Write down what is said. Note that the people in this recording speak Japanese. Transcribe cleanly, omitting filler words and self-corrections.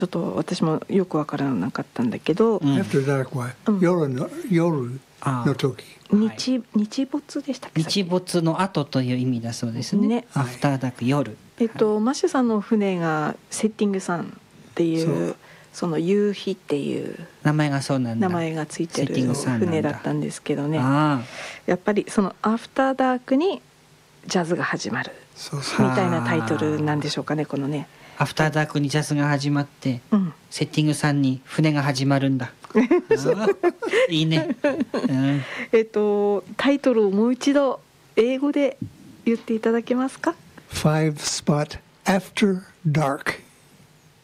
ちょっと私もよくわからなかったんだけど、 After dark は夜の時。 日没でしたっけ？ 日没の後という意味だそうですね。アフターダーク夜。 マシュさんの船がセッティングサンっていうその夕日っていう名前がそうなんだ。 名前がついてる船だったんですけどね。やっぱりそのアフターダークにジャズが始まるみたいなタイトルなんでしょうかね、このね。 アフターダークにジャズが始まって、セッティングサンに船が始まるんだ。いいね。 タイトルをもう一度英語で言っていただけますか？ 5 spot after dark